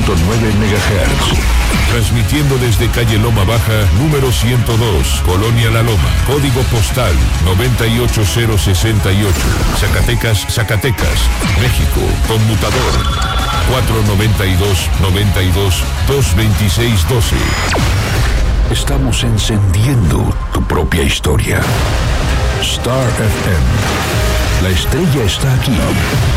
MHz. Transmitiendo desde calle Loma Baja, número 102, Colonia La Loma. Código postal 98068. Zacatecas, Zacatecas, México. Conmutador 492-92-226-12. Estamos encendiendo tu propia historia. Star FM. La estrella está aquí.